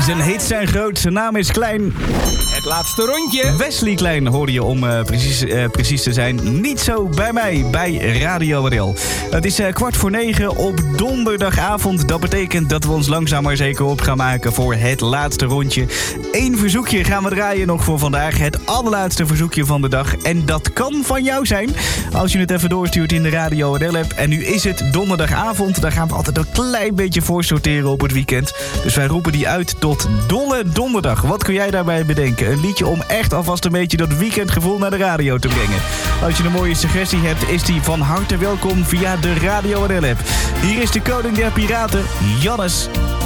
Zijn hits zijn groot, zijn naam is Klein. Het laatste rondje. Wesley Klein hoorde je om precies te zijn. Niet zo bij mij, bij Radio RL. Het is 8:45 op donderdagavond. Dat betekent dat we ons langzaam maar zeker op gaan maken voor het laatste rondje. 1 verzoekje gaan we draaien nog voor vandaag. Het allerlaatste verzoekje van de dag. En dat kan van jou zijn als je het even doorstuurt in de Radio RL app. En nu is het donderdagavond. Daar gaan we altijd een klein beetje voor sorteren op het weekend. Dus wij roepen die uit tot Dolle Donderdag. Wat kun jij daarbij bedenken? Een liedje om echt alvast een beetje dat weekendgevoel naar de radio te brengen. Als je een mooie suggestie hebt, is die van harte welkom via de Radio RL app. Hier is de koning der piraten, Jannes.